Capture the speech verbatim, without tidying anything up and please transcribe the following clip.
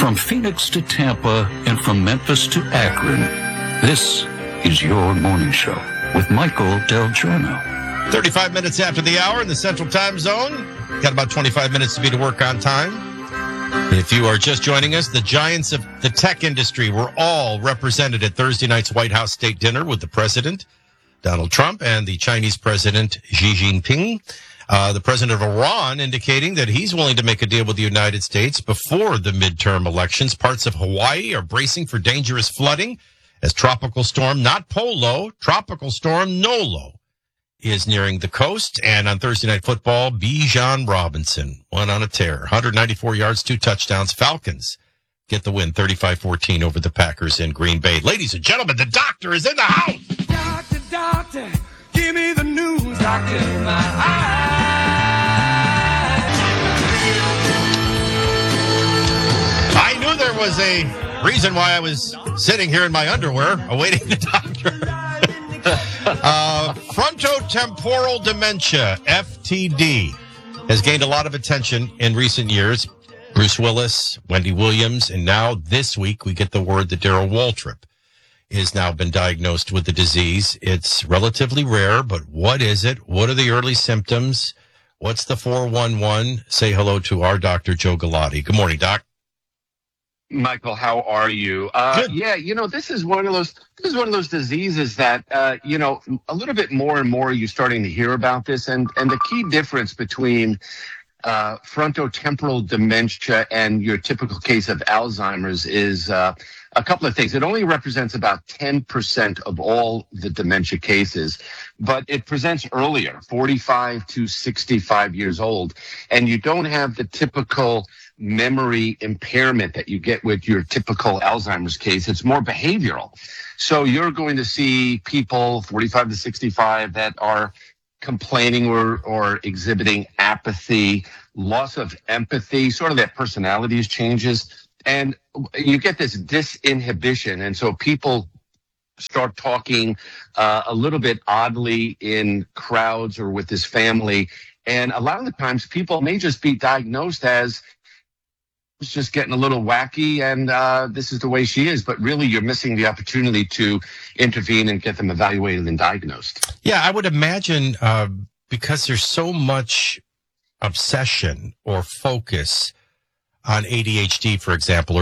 From Phoenix to Tampa and from Memphis to Akron, this is your morning show with Michael Del Giorno. thirty-five minutes after the hour in the Central Time Zone. Got about twenty-five minutes to be to work on time. If you are just joining us, the giants of the tech industry were all represented at Thursday night's White House State Dinner with the President, Donald Trump, and the Chinese President, Xi Jinping. Uh, the president of Iran indicating that he's willing to make a deal with the United States before the midterm elections. Parts of Hawaii are bracing for dangerous flooding as tropical storm, not Polo, tropical storm Nolo is nearing the coast. And on Thursday Night Football, Bijan Robinson went on a tear. one hundred ninety-four yards, two touchdowns. Falcons get the win, thirty-five fourteen over the Packers in Green Bay. Ladies and gentlemen, the doctor is in the house. Doctor, doctor, give me the news, doctor, my eyes. I knew there was a reason why I was sitting here in my underwear awaiting the doctor. uh, frontotemporal dementia, F T D, has gained a lot of attention in recent years. Bruce Willis, Wendy Williams, and now this week we get the word that Darrell Waltrip has now been diagnosed with the disease. It's relatively rare, but what is it? What are the early symptoms? What's the four one one? Say hello to our Doctor Joe Galati. Good morning, Doc. Michael, how are you? Uh, Good. Yeah, you know, this is one of those. This is one of those diseases that, uh, you know, a little bit more and more you're starting to hear about this, and and the key difference between uh, frontotemporal dementia and your typical case of Alzheimer's is uh, a couple of things. It only represents about ten percent of all the dementia cases, but it presents earlier, forty-five to sixty-five years old, and you don't have the typical memory impairment that you get with your typical Alzheimer's case. It's more behavioral. So you're going to see people forty-five to sixty-five that are complaining or, or exhibiting apathy, loss of empathy, sort of their personalities changes. And you get this disinhibition. And so people start talking uh, a little bit oddly in crowds or with this family. And a lot of the times people may just be diagnosed as it's just getting a little wacky, and uh, this is the way she is. But really, you're missing the opportunity to intervene and get them evaluated and diagnosed. Yeah, I would imagine uh, because there's so much obsession or focus on A D H D, for example, or